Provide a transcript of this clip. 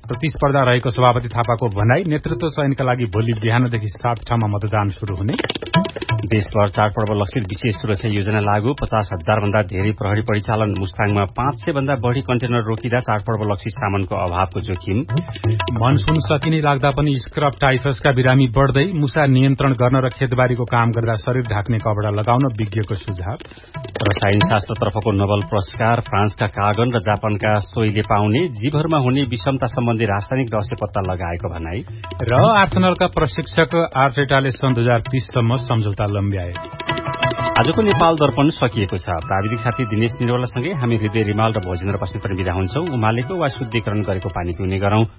प्रतिस्पर्धा रहेको सभापति थापाको भनाई। नेतृत्व चयनका लागि भोलि बिहानदेखि 7 ठाउँमा मतदान शुरू हुने। देशभर चाडपर्व लक्षित विशेष सुरक्षा योजना लागू। 50,000 भन्दा धेरै प्रहरी परिचालन। मुस्ताङमा 500 भन्दा बढ़ी कन्टेनर रोकिँदा चाडपर्व लक्षित सामानको अभावको जोखिम। मनसुन सकिने लाग्दा पनि स्क्रब टाइफसका बिरामी बढ़दै। मुसा नियन्त्रण गर्न र खेतबारीको काम गर्दा शरीर ढाक्ने कपड़ा लगाउन विज्ञको सुझाव। रसायन शास्त्रतर्फको नोबेल पुरस्कार फ्रान्सका कागन र जापानका सोईले पाउने। जीवहरूमा हुने विषमता सम्बन्धी रासायनिक रहस्य पत्ता लगाएको भनाई। र आर्सेनलका प्रशिक्षक आर्टेटाले सन् 2030 सम्म सम्झौता लम्ब्याए। आजको नेपाल दर्पण सकिएको छ। प्राविधिक साथी दिनेश निरौलासँगै हामी हृदय रिमाल र भोजेन्द्र बस्ने पनि विदा हुन्छौं। उमालेको वा शुद्धिकरण गरेको पानी पिउने गरौं।